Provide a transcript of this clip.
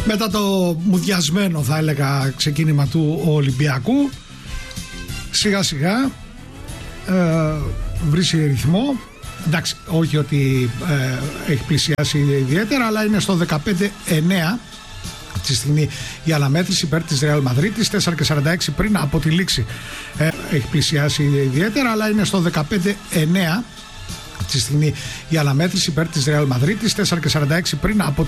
Μετά το μουδιασμένο, θα έλεγα, ξεκίνημα του Ολυμπιακού, σιγά σιγά βρίσκει ρυθμό. Εντάξει, όχι ότι έχει πλησιάσει ιδιαίτερα, αλλά είναι στο 15-9 τη στιγμή η αναμέτρηση υπέρ της Real Madrid, 4:46 πριν από τη λήξη. Έχει πλησιάσει ιδιαίτερα, αλλά είναι στο 15-9 τη στιγμή η αναμέτρηση υπέρ της Real Madrid, 4:46 πριν από